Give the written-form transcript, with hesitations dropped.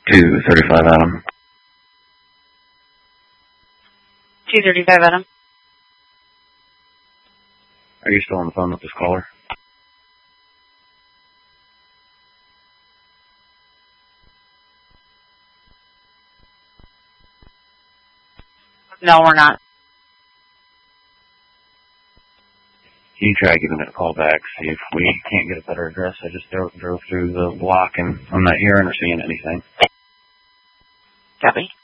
235 Adam. 235 Adam. Are you still on the phone with this caller? No, we're not. You try giving it a call back, see if we can't get a better address. I just drove through the block and I'm not hearing or seeing anything. Copy.